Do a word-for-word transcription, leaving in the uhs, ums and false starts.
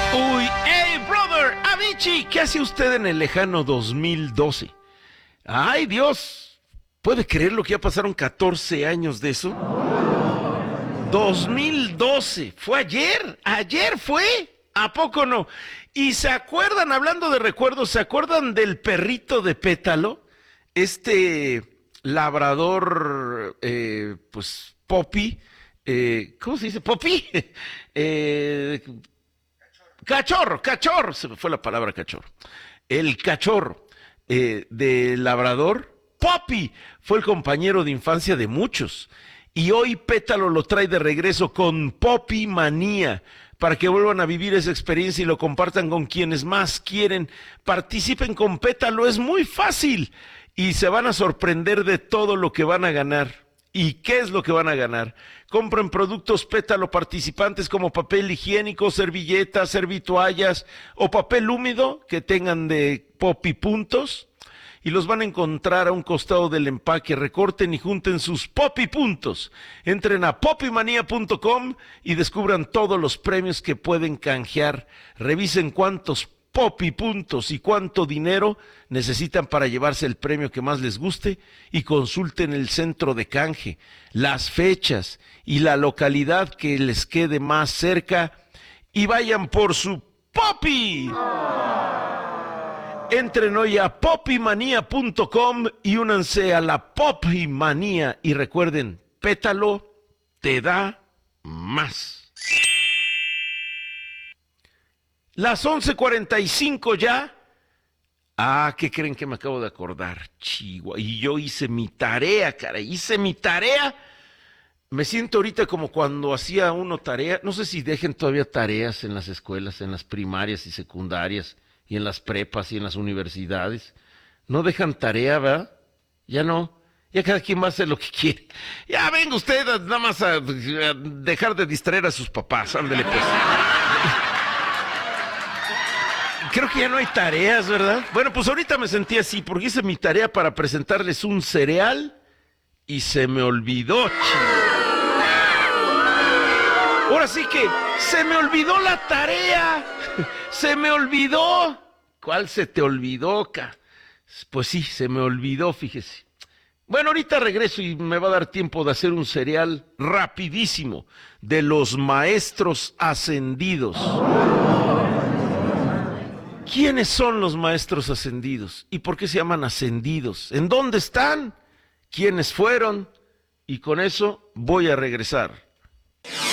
Uy, hey, brother, Avicii, ¿qué hace usted en el lejano dos mil doce? Ay, Dios, ¿puede creer lo que ya pasaron catorce años de eso? dos mil doce, fue ayer, ayer fue, ¿a poco no? Y se acuerdan, hablando de recuerdos, ¿se acuerdan del perrito de Pétalo? Este labrador, eh, pues, Poppy, eh, ¿cómo se dice? Poppy, eh, cachorro, cachorro, se me fue la palabra cachorro. El cachorro eh, de labrador, Poppy, fue el compañero de infancia de muchos. Y hoy Pétalo lo trae de regreso con Poppy Manía, para que vuelvan a vivir esa experiencia y lo compartan con quienes más quieren. Participen con Pétalo, es muy fácil y se van a sorprender de todo lo que van a ganar. ¿Y qué es lo que van a ganar? Compren productos Pétalo participantes como papel higiénico, servilletas, servitoallas o papel húmedo que tengan de Poppy puntos y los van a encontrar a un costado del empaque. Recorten y junten sus Poppy puntos. Entren a poppy manía punto com y descubran todos los premios que pueden canjear. Revisen cuántos Poppy puntos y cuánto dinero necesitan para llevarse el premio que más les guste y consulten el centro de canje, las fechas y la localidad que les quede más cerca y vayan por su Poppy. Entren hoy a poppy manía punto com y únanse a la Poppy Manía y recuerden, Pétalo te da más. Las once cuarenta y cinco ya. Ah, ¿qué creen que me acabo de acordar? Chihuahua. Y yo hice mi tarea, cara. Hice mi tarea. Me siento ahorita como cuando hacía uno tarea. No sé si dejen todavía tareas en las escuelas, en las primarias y secundarias, y en las prepas y en las universidades. No dejan tarea, ¿verdad? Ya no. Ya cada quien va a hacer lo que quiere. Ya venga usted a, nada más a, a dejar de distraer a sus papás. Ándele pues. Creo que ya no hay tareas, ¿verdad? Bueno, pues ahorita me sentí así porque hice mi tarea para presentarles un cereal y se me olvidó, chido. Ahora sí que se me olvidó la tarea. Se me olvidó. ¿Cuál se te olvidó, ca? Pues sí, se me olvidó, fíjese. Bueno, ahorita regreso y me va a dar tiempo de hacer un cereal rapidísimo de los maestros ascendidos. ¿Quiénes son los maestros ascendidos? ¿Y por qué se llaman ascendidos? ¿En dónde están? ¿Quiénes fueron? Y con eso voy a regresar.